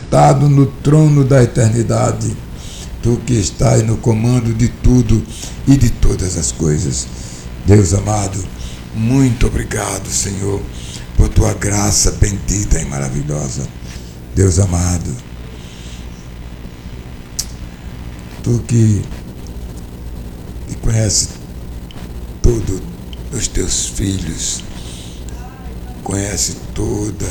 assentado no trono da eternidade. Tu que estás no comando de tudo e de todas as coisas. Deus amado, muito obrigado, Senhor, por tua graça bendita e maravilhosa. Deus amado, tu que conhece todos os teus filhos, conhece toda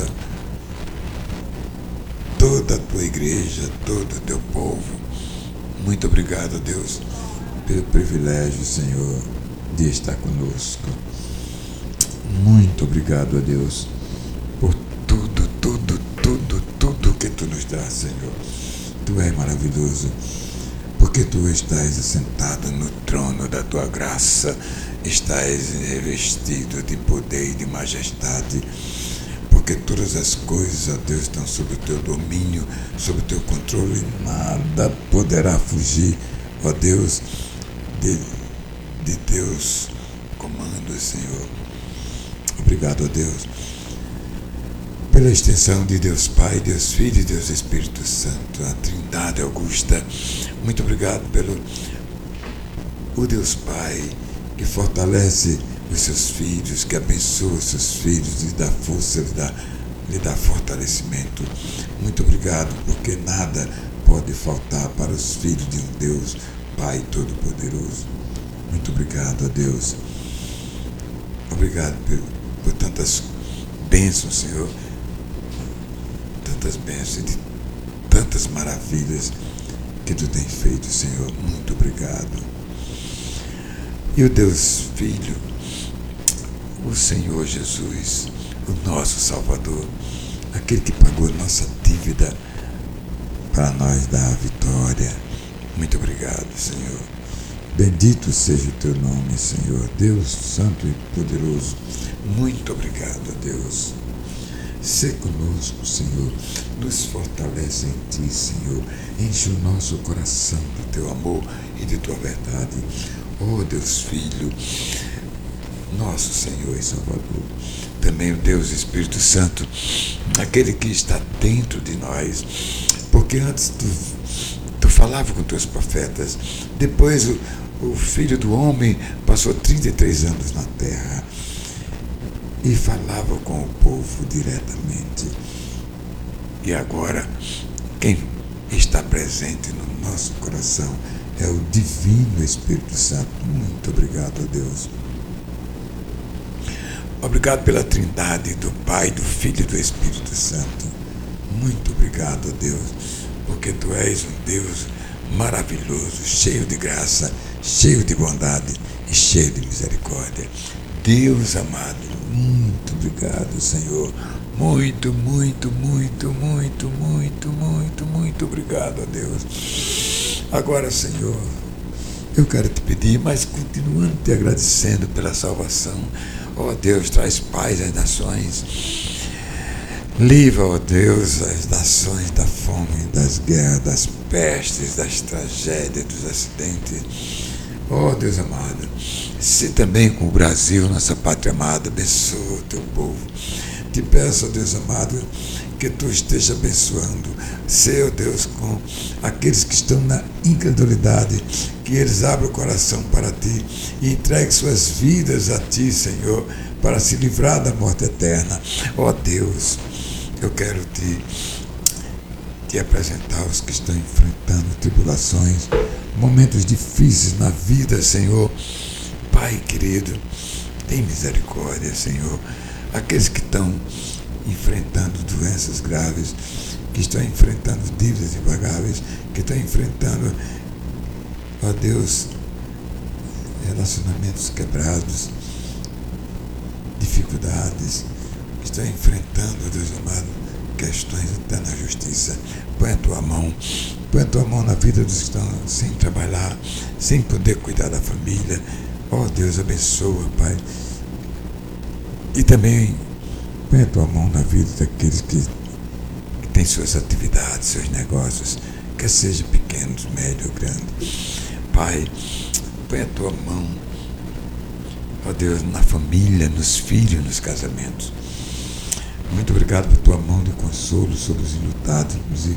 a tua igreja, todo o teu povo. Muito obrigado, Deus, pelo privilégio, Senhor, de estar conosco. Muito obrigado a Deus por tudo que tu nos dá, Senhor. Tu és maravilhoso, porque tu estás assentado no trono da tua graça, estás revestido de poder e de majestade, porque todas as coisas, ó Deus, estão sob o teu domínio, sob o teu controle. Nada poderá fugir, ó Deus, de Deus comando, Senhor. Obrigado, ó Deus, pela extensão de Deus Pai, Deus Filho e Deus Espírito Santo, a Trindade Augusta. Muito obrigado pelo o Deus Pai que fortalece os seus filhos, que abençoa os seus filhos, lhe dá força, lhe dá fortalecimento. Muito obrigado, porque nada pode faltar para os filhos de um Deus Pai Todo-Poderoso. Muito obrigado a Deus. Obrigado por tantas bênçãos, Senhor, tantas bênçãos, de tantas maravilhas que tu tens feito, Senhor. Muito obrigado. E o Deus Filho, o Senhor Jesus, o nosso Salvador, aquele que pagou nossa dívida para nós dar a vitória. Muito obrigado, Senhor. Bendito seja o teu nome, Senhor, Deus Santo e Poderoso. Muito obrigado a Deus. Sê conosco, Senhor, nos fortalece em Ti, Senhor, enche o nosso coração do Teu amor e de Tua verdade. Oh, Deus Filho, nosso Senhor e Salvador, também o Deus Espírito Santo, aquele que está dentro de nós, porque antes tu falava com Teus profetas, depois o Filho do Homem passou 33 anos na terra e falava com o povo diretamente. E agora, quem está presente no nosso coração é o Divino Espírito Santo. Muito obrigado a Deus. Obrigado pela Trindade do Pai, do Filho e do Espírito Santo. Muito obrigado a Deus, porque Tu és um Deus maravilhoso, cheio de graça, cheio de bondade e cheio de misericórdia. Deus amado, muito obrigado, Senhor. Muito obrigado a Deus. Agora, Senhor, eu quero te pedir, mas continuando te agradecendo pela salvação. Ó Deus, traz paz às nações. Livra, ó Deus, as nações da fome, das guerras, das pestes, das tragédias, dos acidentes. Ó Deus amado, se também com o Brasil, nossa pátria amada, abençoa o teu povo. Te peço, ó Deus amado, que tu esteja abençoando. Se, ó Deus, com aqueles que estão na incredulidade, que eles abram o coração para ti e entreguem suas vidas a ti, Senhor, para se livrar da morte eterna. Ó Deus, eu quero te apresentar os que estão enfrentando tribulações, momentos difíceis na vida, Senhor. Pai querido, tem misericórdia, Senhor. Aqueles que estão enfrentando doenças graves, que estão enfrentando dívidas impagáveis, que estão enfrentando, ó Deus, relacionamentos quebrados, dificuldades, que estão enfrentando, ó Deus amado, questões até na justiça. Põe a tua mão na vida dos que estão sem trabalhar, sem poder cuidar da família. Ó Deus, abençoa, Pai. E também põe a tua mão na vida daqueles que têm suas atividades, seus negócios, quer sejam pequenos, médios ou grandes. Pai, põe a tua mão, ó Deus, na família, nos filhos, nos casamentos. Muito obrigado por tua mão de consolo sobre os enlutados